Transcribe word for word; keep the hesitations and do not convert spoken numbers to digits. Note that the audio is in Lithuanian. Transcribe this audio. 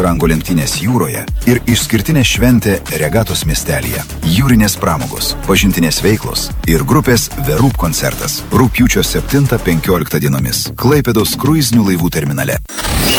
rango lenktynės jūroje ir išskirtinė šventė regatos miestelyje. Jūrinės pramogos, pažintinės veiklos ir grupės The Roop koncertas rugpjūčio septintą penkioliktą dienomis Klaipėdos kruizinių laivų terminale.